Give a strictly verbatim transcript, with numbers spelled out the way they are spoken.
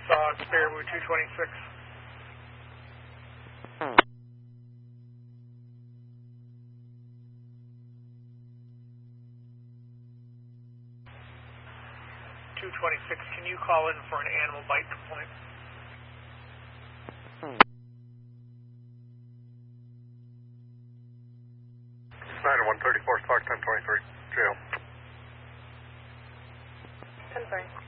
Uh, Spare Wood two twenty-six. two twenty-six, can you call in for an animal bite complaint? Snyder one thirty-four, Spark ten twenty-three, jail. ten three.